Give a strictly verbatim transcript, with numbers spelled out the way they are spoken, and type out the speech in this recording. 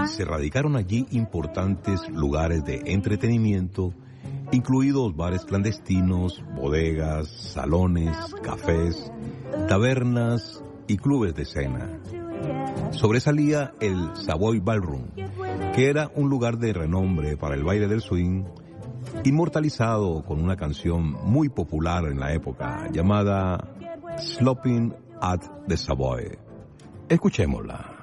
y se radicaron allí importantes lugares de entretenimiento, incluidos bares clandestinos, bodegas, salones, cafés, tabernas y clubes de cena. Sobresalía el Savoy Ballroom, que era un lugar de renombre para el baile del swing, inmortalizado con una canción muy popular en la época llamada Slopping at the Savoy. Escuchémosla.